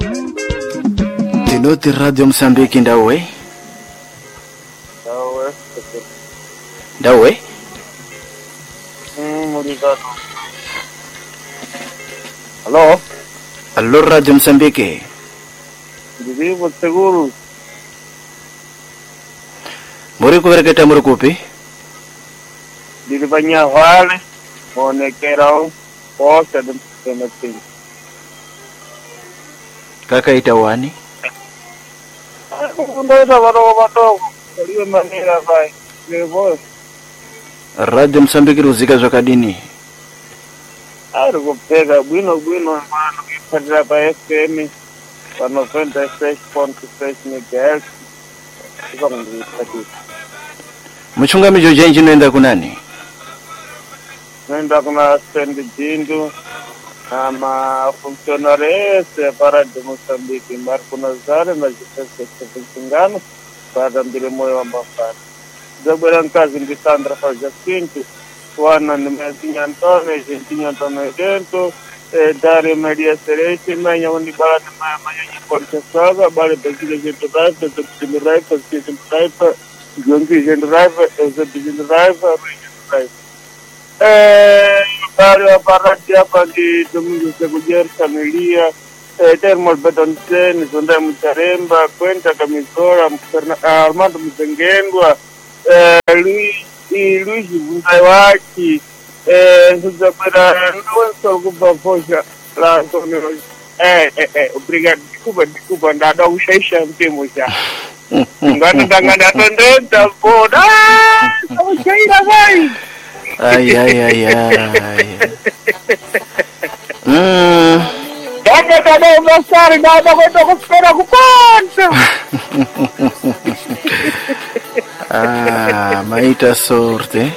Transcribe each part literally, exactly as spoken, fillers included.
Tinoti Radio Msambiki ndawe? Ndawe. Ndawe? Mm, mulizano. Hello? Allo Radio Msambiki. Ndivyo seguru. Muri kuvereketa muri kupi? Ndilifanya wale monekerao posta demtemati. Kaka itawani? Ndoita wado wado. Ndiyo manera bai. Levo. Radio Msambiki ruzika zvakadini. Ari kupeka bwino bwino mano kipatira pa F M panovenda six point six megahertz. Muchunga mijo jenji noenda kunani? Noenda kuna Stand Jindu ama funcionarese para de Moçambique, Marco Nazare na Justiça Singano para mbele moyo wa mbafani. Zabura nkazi ndi Sandra Fajacinto, wana ni Mezinha Antônio, Gentinho Antônio Dento, Dario Maria Serete, manya undi bala ni maya manya nyiporcha saga, bala bezile Gento Raifa, Zeptimi Raifa, Zeptimi Raifa, Jongi Gento Raifa, Zeptimi Raifa, Gento Raifa. Eh, Dario Aparati hapa ndi Domingo Segujer, Familia, Termol Betonsen, Zonda Mutaremba, Kwenta Kamisora, Armando Mzengendwa, Luis Luis Vundaiwaki, Zuzabera, Nonso Kubaposha, La Antonio, eh, eh, eh, obrigado, desculpa, desculpa, andado ao Xeixan, temos já. Ngana ngana tondenta, boda, estamos cheira, vai! Ai, ai, ai, ai. Hum. Daqui tá dando uma série, não, não vou tô esperar com ponto. Ah, maita sorte.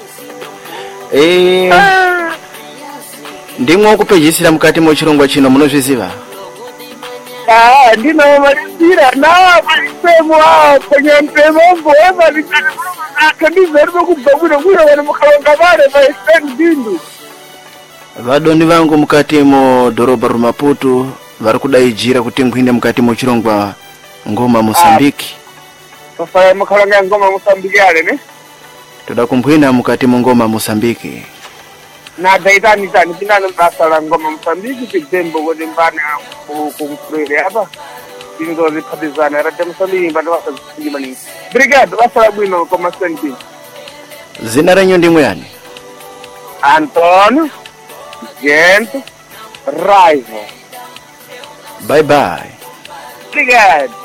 Eh. Ndimwe kupejisira mukati mo chirongwa chino munozviziva? Ah, ndino malizira na malisemo kwenye mpemo mboema likani akandizerwe kubabura kura wana mukalonga vale va Stand Jindu. Vadondi vangu mukati mo doroba Maputo vari kudaijira kuti ngwinde mukati mo chirongwa ngoma Mosambiki. Sasa mukalonga ngoma Mosambiki ale ne? Toda kumbwina mukati mo ngoma Mosambiki. Na daitani tani binana mbasala ngoma Mosambiki kidembo wode mbane kumfrere hapa. Ingo zipatizana Radio Msambiki mbana wasa zimani. Brigade wasala bwino koma senti. Zina renyu ndimwe yani? Antonio Gento Raiva. Bye bye. Obrigado.